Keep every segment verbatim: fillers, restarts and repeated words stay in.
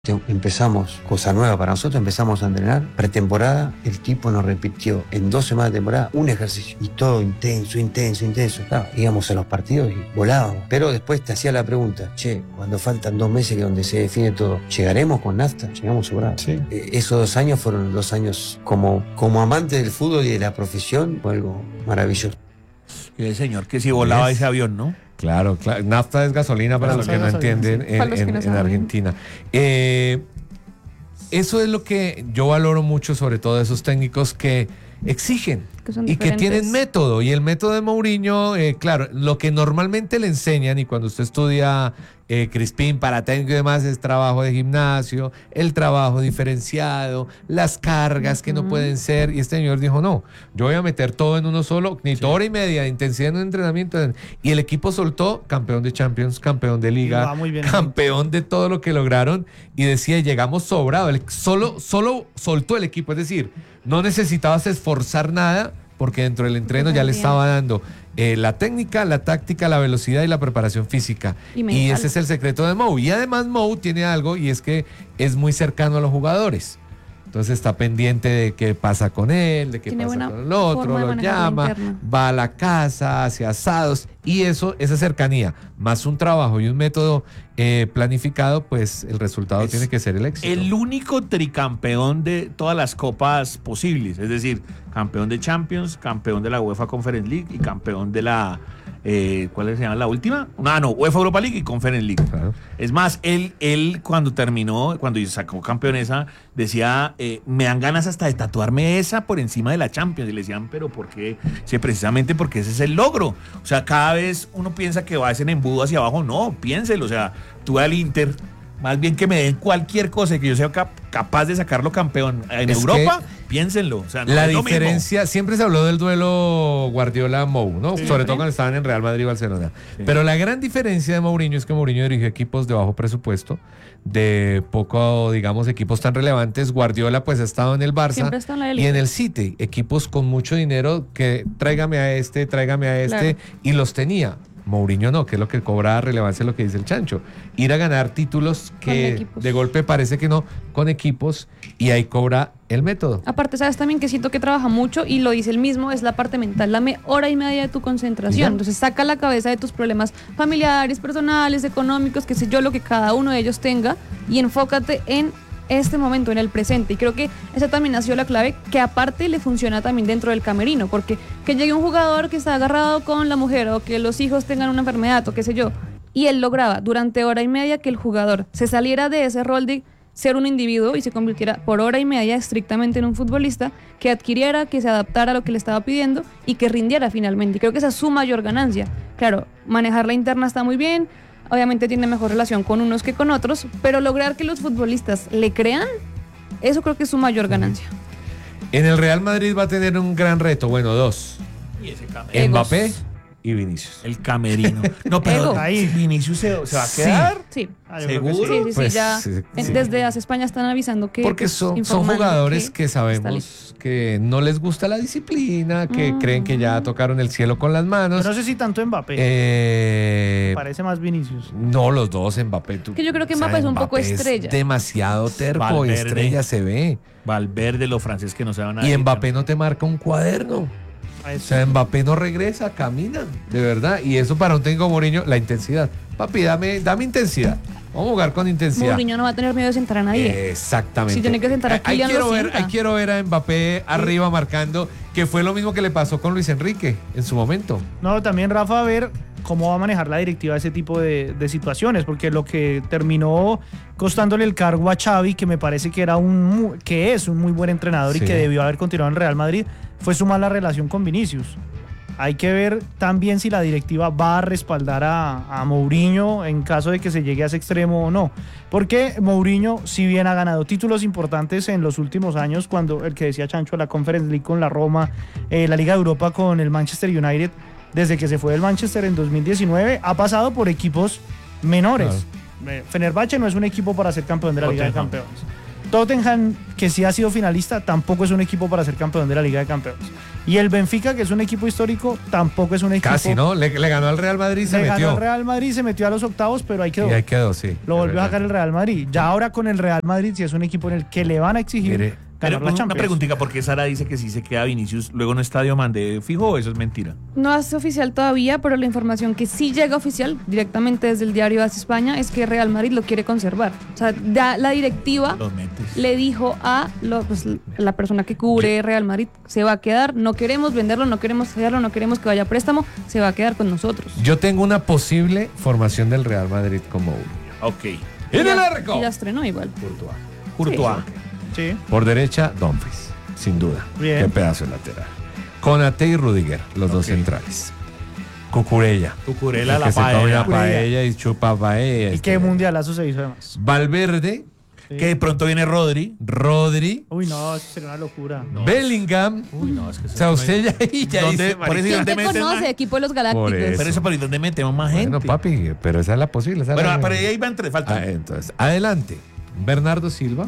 Empezamos, cosa nueva para nosotros, empezamos a entrenar, pretemporada, el tipo nos repitió en dos semanas de temporada un ejercicio, y todo intenso, intenso, intenso. Claro, íbamos a los partidos y volábamos, pero después te hacía la pregunta, che, cuando faltan dos meses que donde se define todo, ¿llegaremos con nafta? Llegamos sobrados. Sí. Eh, esos dos años fueron dos años como, como amante del fútbol y de la profesión, fue algo maravilloso. Y el señor que si volaba ¿Ves? ese avión, ¿no? Claro, claro. Nafta es gasolina para los que no entienden en, en, en Argentina. Eh, eso es lo que yo valoro mucho, sobre todo de esos técnicos que exigen que y diferentes. Que tienen método. Y el método de Mourinho, eh, claro, lo que normalmente le enseñan, y cuando usted estudia eh, Crispín para técnico y demás, es trabajo de gimnasio, el trabajo diferenciado, las cargas uh-huh. que no pueden ser. Y este señor dijo, no, yo voy a meter todo en uno solo, ni sí. hora y media de intensidad en un entrenamiento. Y el equipo soltó campeón de Champions, campeón de Liga, bien, campeón bien. de todo lo que lograron. Y decía, llegamos sobrado. El, solo, solo soltó el equipo, es decir, no necesitabas esforzar nada, porque dentro del entreno ya le estaba dando eh, la técnica, la táctica, la velocidad y la preparación física. Y, y ese es el secreto de Mou. Y además Mou tiene algo, y es que es muy cercano a los jugadores. Entonces está pendiente de qué pasa con él, de qué tiene pasa con el otro, lo llama, va a la casa, hace asados, y eso, esa cercanía, más un trabajo y un método eh, planificado, pues el resultado es tiene que ser el éxito. El único tricampeón de todas las copas posibles, es decir, campeón de Champions, campeón de la UEFA Conference League y campeón de la... Eh, ¿cuál se llama la última? No, no, UEFA Europa League y Conference League. Claro. Es más, él, él cuando terminó, cuando sacó campeonesa, decía, eh, me dan ganas hasta de tatuarme esa por encima de la Champions. Y le decían, ¿pero por qué? Sí, precisamente porque ese es el logro. O sea, cada vez uno piensa que va a ser embudo hacia abajo. No, piénselo. O sea, tú al Inter, más bien que me den cualquier cosa y que yo sea cap- capaz de sacarlo campeón en es Europa, piénsenlo. O sea, no la es diferencia, lo mismo. Siempre se habló del duelo Guardiola-Mou, ¿no? Sí, sobre todo cuando estaban en Real Madrid y Barcelona. Sí. Pero la gran diferencia de Mourinho es que Mourinho dirigió equipos de bajo presupuesto, de poco, digamos, equipos tan relevantes. Guardiola pues ha estado en el Barça en la y en el City, equipos con mucho dinero que tráigame a este, tráigame a este, claro. y los tenía. Mourinho no, que es lo que cobra relevancia, lo que dice el Chancho. Ir a ganar títulos que de golpe parece que no, con equipos, y ahí cobra el método. Aparte, sabes también que siento que trabaja mucho, y lo dice él mismo, es la parte mental. Dame hora y media de tu concentración. ¿Ya? Entonces saca la cabeza de tus problemas familiares, personales, económicos, qué sé yo, lo que cada uno de ellos tenga, y enfócate en este momento, en el presente. Y creo que esa también ha sido la clave, que aparte le funciona también dentro del camerino, porque que llegue un jugador que está agarrado con la mujer, o que los hijos tengan una enfermedad, o qué sé yo, y él lograba durante hora y media que el jugador se saliera de ese rol de ser un individuo y se convirtiera por hora y media estrictamente en un futbolista, que adquiriera, que se adaptara a lo que le estaba pidiendo y que rindiera finalmente. Y creo que esa es su mayor ganancia. Claro, manejar la interna está muy bien, obviamente tiene mejor relación con unos que con otros, pero lograr que los futbolistas le crean, eso creo que es su mayor ganancia. En el Real Madrid va a tener un gran reto, bueno, dos. Y ese camerino. Mbappé y Vinicius. El camerino. No, pero ahí Vinicius se, se va a quedar. Sí. Ah, ¿seguro? Sí, sí, sí, pues, ya sí, sí. Desde hace España están avisando que... Porque son, pues, son jugadores que, que sabemos que no les gusta la disciplina, que mm. creen que ya tocaron el cielo con las manos. Pero no sé si tanto Mbappé. Eh, Me parece más Vinicius. No, los dos, Mbappé. Tú, que yo creo que Mbappé o sea, es un Mbappé poco estrella. Es demasiado terco, Valverde, estrella se ve. Valverde, los franceses que no se van a... Y Mbappé no te marca un cuaderno. O sea, Mbappé no regresa, camina, de verdad. Y eso para un técnico Mourinho, la intensidad. Papi, dame, dame intensidad. Vamos a jugar con intensidad. Mourinho no va a tener miedo de sentar a nadie. Exactamente. Si tiene que sentar a Kylian, ahí quiero lo ver, sienta. ahí quiero ver a Mbappé arriba marcando, que fue lo mismo que le pasó con Luis Enrique en su momento. No, también Rafa, a ver cómo va a manejar la directiva ese tipo de, de situaciones, porque lo que terminó costándole el cargo a Xavi, que me parece que era un que es un muy buen entrenador, sí, y que debió haber continuado en Real Madrid, fue su mala relación con Vinicius. Hay que ver también si la directiva va a respaldar a, a Mourinho en caso de que se llegue a ese extremo o no. Porque Mourinho, si bien ha ganado títulos importantes en los últimos años, cuando el que decía Chancho, la Conference League con la Roma, eh, la Liga de Europa con el Manchester United, desde que se fue del Manchester en dos mil diecinueve, ha pasado por equipos menores. Claro. Fenerbahce no es un equipo para ser campeón de la Liga de Campeones. Tottenham, que sí ha sido finalista, tampoco es un equipo para ser campeón de la Liga de Campeones. Y el Benfica, que es un equipo histórico, tampoco es un equipo... Casi, ¿no? Le, le ganó al Real Madrid y se le metió. Le ganó al Real Madrid, se metió a los octavos, pero ahí quedó. Y ahí quedó, sí. Lo volvió a sacar el Real Madrid. Ya ahora con el Real Madrid, si es un equipo en el que le van a exigir... Mire, Pero una preguntita, ¿por qué Sara dice que si se queda Vinicius luego en Estadio Mande fijo o eso es mentira? No es oficial todavía, pero la información que sí llega oficial directamente desde el diario AS España es que Real Madrid lo quiere conservar. O sea, ya la directiva le dijo a lo, pues, la persona que cubre Real Madrid, se va a quedar, no queremos venderlo, no queremos sellarlo, no queremos que vaya a préstamo, se va a quedar con nosotros. Yo tengo una posible formación del Real Madrid como uno. Ok. ¡Y en el arco! Y ya estrenó igual. Courtois. Courtois. Sí. Sí. Por derecha, Dumfries, sin duda. Bien. Qué pedazo de lateral. Konate y Rudiger, los okay. dos centrales. Cucurella. Cucurella la que paella. se come la paella y chupa paella. ¿Y qué mundialazo se hizo además? Valverde. Sí. Que de pronto viene Rodri. Rodri. Uy, no, eso sería una locura. No. Bellingham. Uy, no, es que... O sea, usted ya ahí ya ¿Dónde, dice... por eso, ¿Quién ¿dónde te conoce? más? Equipo de los Galácticos. Pero eso, ¿por dónde metemos más gente? Bueno, papi, pero esa es la posible. Esa bueno, la... pero ahí van tres, faltan. Ah, entonces, adelante. Bernardo Silva.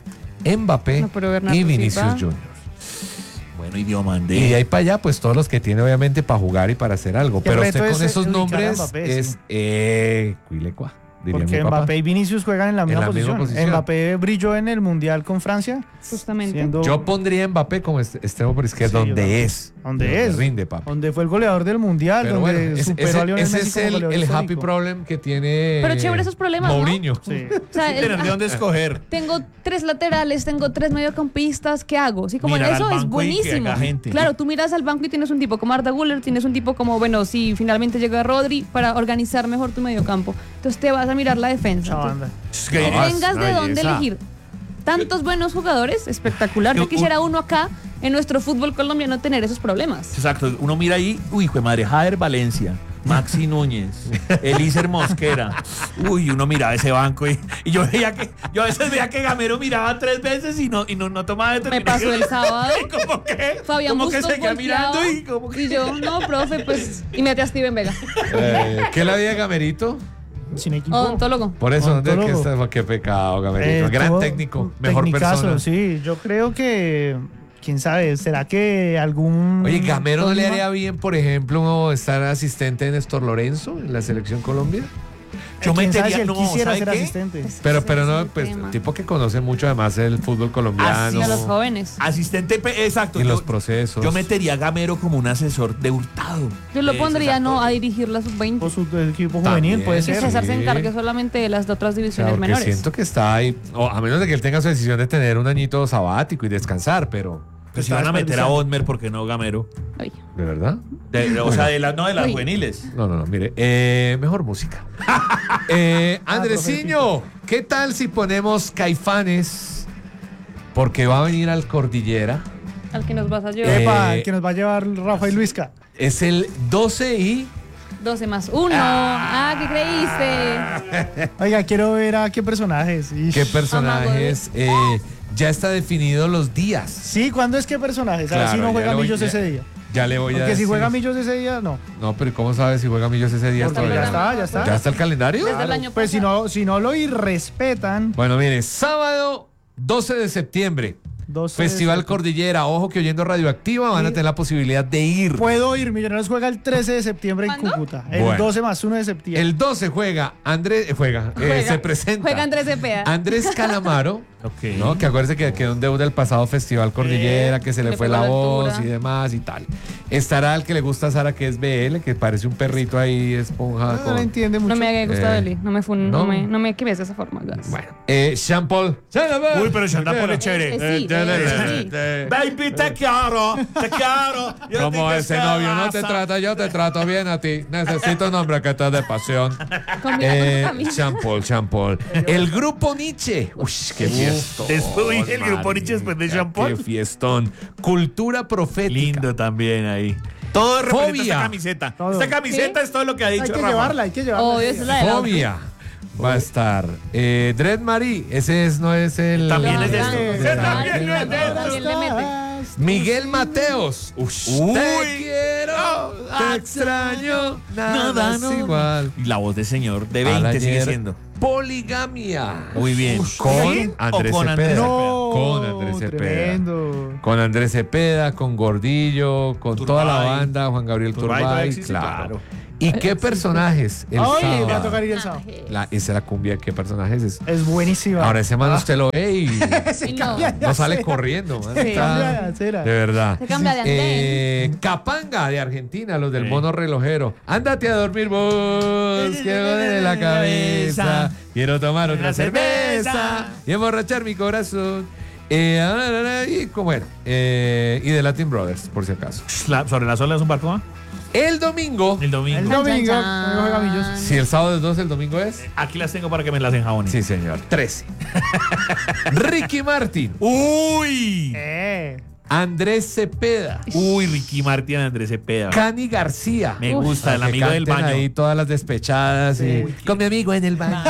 Mbappé no, y Vinicius Silva. Junior. Bueno, y Diomandé. Y de ahí para allá, pues todos los que tiene obviamente para jugar y para hacer algo. Pero usted con esos nombres Mbappé, es sí. eh, Cuilecua. Porque Mbappé y Vinicius juegan en la, misma, la posición. misma posición. Mbappé brilló en el Mundial con Francia. Justamente. Siendo... Yo pondría a Mbappé como extremo por izquierda, Sí, donde es. Donde es. Rinde, papi. Donde fue el goleador del Mundial, Pero donde bueno, es- superó ese, a Lionel ese Messi es como el, goleador el happy histórico. problem que tiene Pero chévere esos problemas, ¿no? Mourinho. Sí. O sea, el- Tener de dónde escoger. tengo tres laterales, tengo tres mediocampistas, ¿qué hago? Sí, como Mirar eso al es banco y que buenísimo. haga gente. Claro, tú miras al banco y tienes un tipo como Arda Güler, tienes un tipo como, bueno, si finalmente llega Rodri para organizar mejor tu mediocampo. Entonces te vas a mirar la defensa. Mucha banda. Es Que que- No, tengas una de dónde belleza. elegir. Tantos buenos jugadores, espectacular. Yo Yo- quisiera uno acá en nuestro fútbol colombiano tener esos problemas. Exacto, uno mira ahí, uy, hijo de madre, Jader Valencia, Maxi Núñez, Elícer Mosquera. Uy, uno miraba ese banco y, y yo veía que, yo a veces veía que Gamero miraba tres veces y no, y no, no tomaba Me determinación. pasó el sábado. Y como que, Fabián como que Bustos seguía volteaba, mirando y como que. y yo, no, profe, pues, y mete a Steven Vega, Eh, ¿Qué la vida de Gamerito? Sin equipo. odontólogo. Por eso, ¿dónde Odontólogo. que está? Qué pecado, Gamerito. Eh, Gran tuvo técnico, un mejor tecnicazo, persona. Sí, yo creo que, quién sabe, ¿será que algún... Oye, ¿Gamero no le Tolima? haría bien, por ejemplo, estar asistente de Néstor Lorenzo en la selección Colombia? Yo ¿Quién sabe metería, si él no, quisiera ¿sabe ser qué? asistente? Pero, Ese pero es no, el pues, tema. tipo que conoce mucho además el fútbol colombiano Y a los jóvenes. Asistente, pe- exacto. y yo- los procesos. Yo metería a Gamero como un asesor de Hurtado. Yo lo Eh, pondría, exacto. no, a dirigir la sub veinte. O su el equipo También. juvenil, puede Que ser. César se Sí. encargue solamente de las de otras O sea, divisiones porque menores. siento que está ahí, o a menos de que él tenga su decisión de tener un añito sabático y descansar, pero Pues si van a meter a Odmer, ¿por qué no Gamero? Ay. ¿de verdad? De- o sea, de las, no, de las Uy. juveniles. No, no, no, mire, eh, mejor música. eh, Andresiño, ¿qué tal si ponemos Caifanes? Porque va a venir al Cordillera. Al que nos vas a llevar. Eh, Epa, el que nos va a llevar Rafael Luisca. Es el doce y... doce más uno. Ah, ¿qué creíste? Oiga, quiero ver a qué personajes. Ish. ¿Qué personajes? Eh, ya está definido los días. Sí, ¿cuándo es qué personajes? A ver Claro, si no ya juega le voy- Millos ya- ese día. Ya le voy a Porque si decir. juega Millos ese día, no. No, pero ¿cómo sabes si juega Millos ese día? Está Ya todavía? está, ya está. ¿Ya está el calendario? Desde el año Pues si pasado. no, si no lo irrespetan. Bueno, mire, sábado doce de septiembre, doce Festival de- Cordillera. Ojo que oyendo Radioactiva van a Sí. tener la posibilidad de ir. Puedo ir, Millonarios juega el trece de septiembre en ¿Cuándo? Cúcuta. El Bueno. doce más uno de septiembre. El doce juega Andrés, eh, juega, eh, Juega. se presenta. Juega Andrés Cepeda. Andrés Calamaro, Ok. ¿no? Que acuérdese que quedó en deuda el pasado Festival Cordillera, que se le Le fue pegó la la voz altura. y demás y tal. Estará el que le gusta a Sara, que es B L, que parece un perrito ahí, esponja. no con- le entiende mucho. No me haga Gustavo Eh, Eli. No me fun, no. no. me, no me quemes de esa forma, gas. Bueno, eh, Jean Paul. Uy, pero Jean Paul es chévere. Eh, sí, eh, sí. Baby, te quiero, te quiero. Yo Como te ese quiero, novio no te raza. trata, yo te trato bien a ti. Necesito un hombre que te dé pasión. Combina Eh, con tu camisa. Jean Paul, Jean Paul. El grupo Nietzsche. Uy, qué fiestón. Después, uy, el grupo Nietzsche después de Jean Paul. Qué fiestón. Cultura profética. Lindo también ahí. Todo representa Fobia. esta camiseta. Todo. Esta camiseta ¿Sí? es todo lo que ha dicho Hay que Rafa. llevarla, hay que llevarla. Obvio, esa es la de la Fobia. Va a estar. Eh, Dread Marie. Ese es, no es el. También es de Lo esto. hagan. Ese Lo también hagan. no es de esto. También le mete. Miguel Mateos. Uy, Uy. te quiero, te extraño, nada, Nada, es no. igual. Y la voz de señor de Al veinte sigue ayer, siendo. Poligamia. Muy bien. Con ¿Sí? Andrés ¿O con Cepeda. Andrés No, con Andrés Cepeda. Tremendo. Con Andrés Cepeda, con Gordillo, con Turbay. toda la banda, Juan Gabriel Turbay Turbay, todavía existe, claro. claro. ¿Y qué personajes? El Ay, me va a sábado. tocar ir el sábado. La, esa es la cumbia, ¿qué personajes es? Es buenísima. Ahora ese man Ah. usted lo ve y Y no. no sale corriendo, man. Sí. Está- Cambia de acera. de verdad. Se cambia de andén. Eh, Capanga de Argentina, los del Sí. mono relojero. Ándate a dormir vos, que me duele la cabeza. Quiero tomar otra Una cerveza cerveza. y emborrachar mi corazón. Eh, ah, ah, ah, y como era. Eh, y de Latin Brothers, por si acaso. La- sobre las olas un barco, ¿ah? El domingo. El domingo. El domingo, Chan, chan, Juego de Gamillos. Si el sábado es dos, el domingo es. Aquí las tengo para que me las enjabonen. Sí, señor. trece. Ricky Martin. Uy. Eh. Andrés Cepeda. Uy, Ricky Martin, Andrés Cepeda. Cani García. Me Uf. gusta, el Para que amigo del canten baño. ahí todas las despechadas. Sí. Y, con mi amigo en el baño.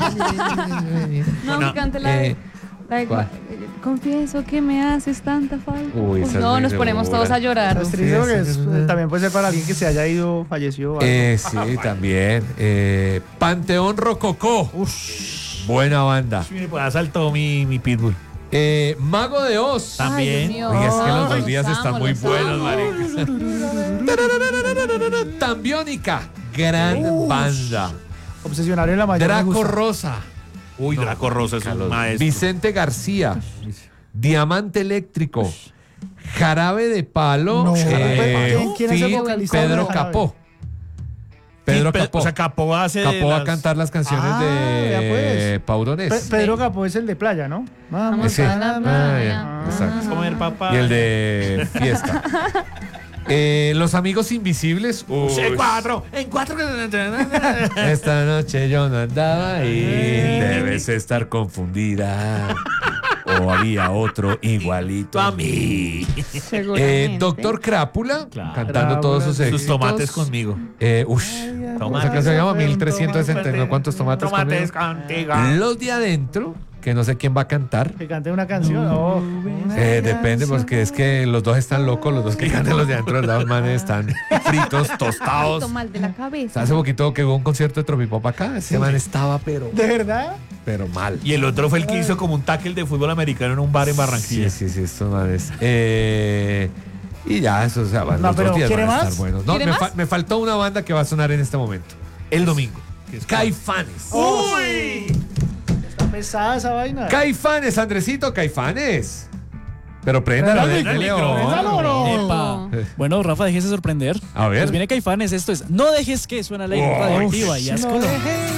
No, Una- me canta la de. eh, la de- ¿cuál? Confieso que me haces tanta falta. Uy, esa es no, muy nos ponemos segura. todos a llorar. Es triste porque Sí, es- sí, sí. también puede ser para alguien que se haya ido, falleció. o algo. Eh, sí, también. Eh, Panteón Rococó. Buena banda. Mire, pues asaltó mi, mi pitbull. Eh, Mago de Oz. También. Ay, Dios mío. Oye, es que los dos Los días amo, están muy los buenos, amo. marica. Tambiónica. Gran Uf. banda. Obsesionario en la mayor. me Draco gusta. Rosa. Uy, Draco Rosa es un maestro. Vicente García. Diamante Eléctrico. Jarabe de Palo. No, eh, ¿quién- quién es el feat vocalista de Pedro Jarabe? Capó. Pedro Sí, Pe- Capó. O sea, Capó hace. Capó va a las- cantar las canciones Ah, de ya pues. Pauronés. Pe- Pedro Capó es el de playa, ¿no? Vamos Sí. a la Ah, playa. ya, exacto. Comer papá. Y el de Fiesta. Eh, Los Amigos Invisibles. Uy. En cuatro. En cuatro. Esta noche yo no andaba ahí. Debes estar confundida. O había otro igualito a mí. Seguramente. Eh, Doctor Crápula, Claro. cantando todos sus Sus éxitos. tomates conmigo. Eh, ush, Tomates. esa canción se llama mil trescientos sesenta y nueve. ¿Cuántos tomates, Tomates conmigo? contigo. Los de adentro, que no sé quién va a cantar. Que cante una canción. Oh. Eh, depende, porque es que los dos están locos, los dos que cantan los de adentro, los manes están fritos, tostados. mal de la cabeza. Hace poquito que hubo un concierto de Tropipop acá, ese man estaba pero, ¿De verdad? pero mal. Y el otro fue el que hizo como un tackle de fútbol americano en un bar en Barranquilla. Sí, sí, sí, estos manes. Eh, y ya, eso, o sea, van- No, los pero dos días ¿quiere van a más? estar buenos. No, ¿Quiere me, más? fa- me faltó una banda que va a sonar en este momento. El domingo. Que es- Caifanes. ¡Uy! Está pesada esa vaina. Caifanes, Andresito, Caifanes. Pero préndalo, Préndalo, déjale, micro, oh. préndalo, o no? Epa. Bueno, Rafa, déjese sorprender. A ver. Pues viene Caifanes, esto es No dejes que suena la Oh, radioactiva y haz No Colombia. dejes